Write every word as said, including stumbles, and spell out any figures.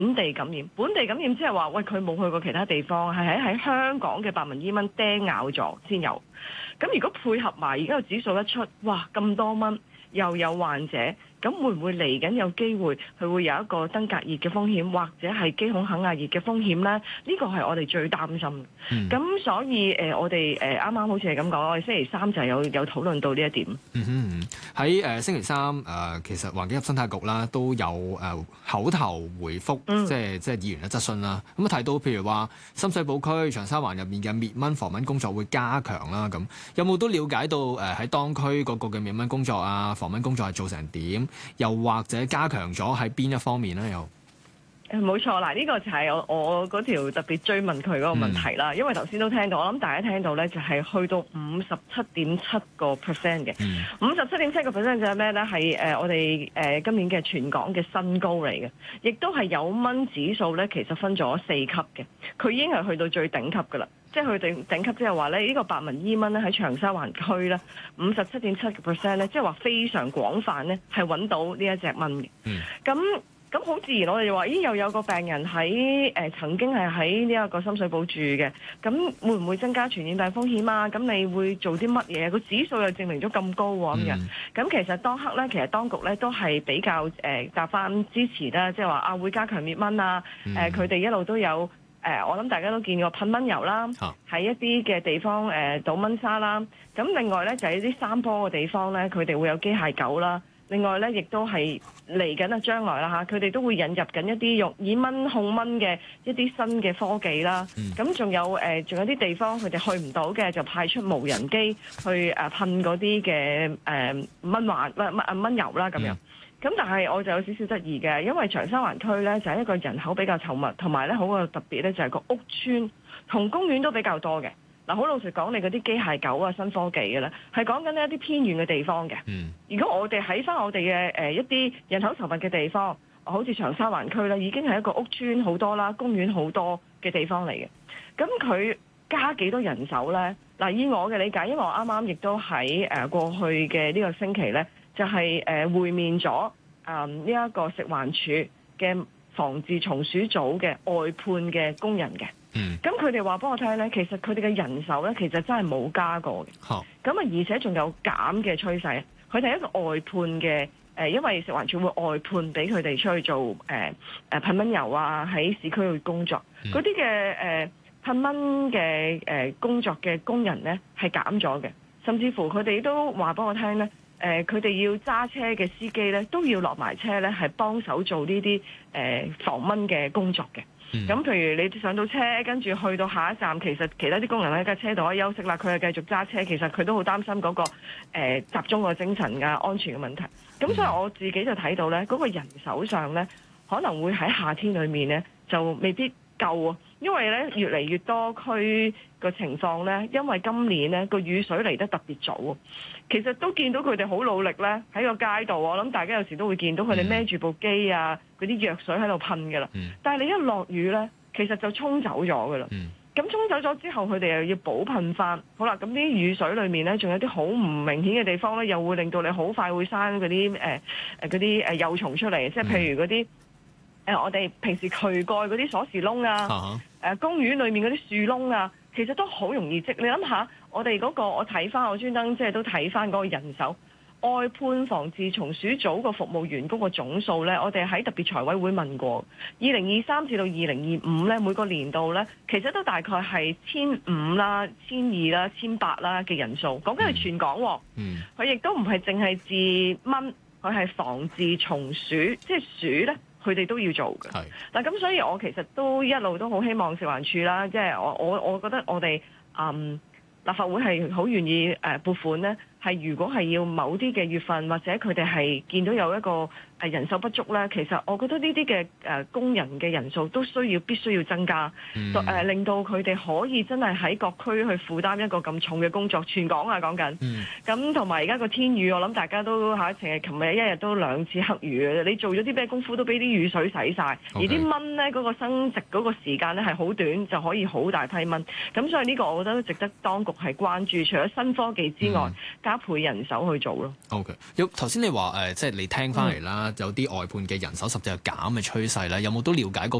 本地感染，本地感染即係話，喂，佢冇去過其他地方，係喺喺香港嘅白紋伊蚊叮咬咗先有。咁如果配合埋而家個指數一出，哇，咁多蚊又有患者，咁會唔會嚟緊有機會佢會有一個登革熱嘅風險，或者係肌孔肯亞熱嘅風險呢？呢個係我哋最擔心嘅。咁、嗯、所以誒、呃，我哋誒啱啱好似係咁講，我哋星期三就有有討論到呢一點。 嗯哼，喺誒、呃、星期三誒、呃，其實環境及生態局啦都有誒、呃、口頭回覆，嗯、即係即係議員嘅質詢啦。咁啊提到譬如話深水埗區長沙灣入面嘅滅蚊防蚊工作會加強啦。咁有冇都了解到誒喺、呃、當區嗰個嘅滅蚊工作啊、防蚊工作係做成點？又或者加強咗喺邊一方面咧？又誒冇錯，嗱、這、呢個就係我我嗰條特別追問佢嗰個問題啦。嗯、因為頭先都聽到，我諗大家聽到咧就係去到五十七點七個 percent 嘅，五十七點七個 percent 就係咩咧？係誒我哋誒今年嘅全港嘅新高嚟嘅，亦都係有蚊指數咧，其實分咗四級嘅，佢已經係去到最頂級噶啦。即係佢頂頂級，即係話咧，呢個白紋伊蚊咧喺長沙灣區咧，五十七點七個 percent 咧，即係話非常廣泛咧，係揾到呢一隻蚊嘅。咁咁好自然，我哋就話，咦，又有個病人喺誒、呃、曾經係喺呢一個深水埗住嘅，咁會唔會增加傳染病風險啊？咁你會做啲乜嘢？個指數又證明咗咁高喎咁樣。咁、嗯、其實當刻咧，其實當局咧都係比較誒答翻支持啦，即係話啊會加強滅蚊啊，誒佢哋一路都有。誒、呃，我諗大家都見過噴蚊油啦，喺、啊、一啲嘅地方誒、呃、倒蚊砂啦。咁另外咧就係、是、啲山坡嘅地方咧，佢哋會有機械狗啦。另外咧，亦都係嚟緊啊，將來啦嚇，佢哋都會引入緊一啲用以蚊控蚊嘅一啲新嘅科技啦。咁仲、嗯、有誒，仲、呃、有啲地方佢哋去唔到嘅，就派出無人機去誒、呃、噴嗰啲嘅誒蚊環蚊蚊蚊油啦咁樣。咁、嗯、但係我就有少少質疑嘅，因為長沙灣區咧就係、是、一個人口比較稠密，同埋咧好個特別咧就係個屋邨同公園都比較多嘅。嗱，好老實講，你嗰啲機械狗啊、新科技嘅咧，係講緊一啲偏遠嘅地方嘅。嗯、如果我哋喺翻我哋嘅誒一啲人口稠密嘅地方，好似長沙灣區咧，已經係一個屋邨好多啦、公園好多嘅地方嚟嘅。咁佢加幾多人手咧？嗱，以我嘅理解，因為我啱啱亦都喺誒過去嘅呢個星期咧。就係、是、誒、呃、會面咗誒呢一個食環署嘅防治蟲鼠組嘅外判嘅工人嘅，咁佢哋話俾我聽咧，其實佢哋嘅人手咧，其實真係冇加過嘅，咁啊、哦、而且仲有減嘅趨勢。佢哋係一個外判嘅誒、呃，因為食環署會外判俾佢哋出去做誒誒噴蚊油啊，喺市區去工作，嗰啲嘅誒噴蚊嘅誒工作嘅工人咧係減咗嘅，甚至乎佢哋都話俾我聽咧。誒佢哋要揸車嘅司機咧，都要落埋車咧，係幫手做呢啲誒防蚊嘅工作嘅。咁、嗯、譬如你上到車，跟住去到下一站，其實其他啲工人喺架車度可以休息啦，佢係繼續揸車。其實佢都好擔心嗰、那個、呃、集中個精神㗎安全嘅問題。咁所以我自己就睇到咧，嗰、那個人手上咧，可能會喺夏天裏面咧，就未必夠啊。因為咧越嚟越多區個情況咧，因為今年咧個雨水嚟得特別早，其實都見到佢哋好努力咧喺個街道。我諗大家有時都會見到佢哋孭住部機啊，嗰啲藥水喺度噴㗎啦。嗯、但係你一落雨咧，其實就沖走咗㗎啦。咁沖、嗯、走咗之後，佢哋又要補噴翻。好啦，咁啲雨水裏面咧，仲有啲好唔明顯嘅地方咧，又會令到你好快會生嗰啲誒誒嗰啲誒幼蟲出嚟，即係譬如嗰啲。誒、呃，我哋平時渠蓋嗰啲鎖匙窿啊，誒、uh huh. 呃、公園裏面嗰啲樹窿啊，其實都好容易積。你諗下，我哋嗰、那個我睇翻，我專登即係都睇翻嗰個人手外判防治蟲鼠組個服務員工個總數咧，我哋喺特別財委會問過，二零二三至到二零二五咧，每個年度咧，其實都大概係千五啦、千二啦、千八啦嘅人數。講緊係全港、哦，佢亦、mm. 都唔係淨係治蚊，佢係防治蟲鼠，即係鼠咧。佢哋都要做嘅，嗱咁是所以我其實都一路都好希望食環署啦，即係我我我覺得我哋嗯立法會係好願意誒撥款咧，係如果係要某啲嘅月份或者佢哋係見到有一個誒人手不足咧，其實我覺得呢啲嘅誒工人嘅人數都需要必須要增加，誒、嗯、令到佢哋可以真係喺各區去負擔一個咁重嘅工作。全港啊講緊，咁同埋而家個天雨，我諗大家都嚇，成日琴日一日都兩次黑雨嘅，你做咗啲咩功夫都俾啲雨水洗晒。Okay. 而啲蚊咧嗰個生殖嗰個時間咧係好短，就可以好大批蚊。咁所以呢個我覺得都值得當局係關注，除咗新科技之外，嗯、加倍人手去做咯。 OK，有頭先你話誒、呃，即係你聽翻嚟啦。嗯有啲外判嘅人手甚至係減嘅趨勢咧，有冇都了解過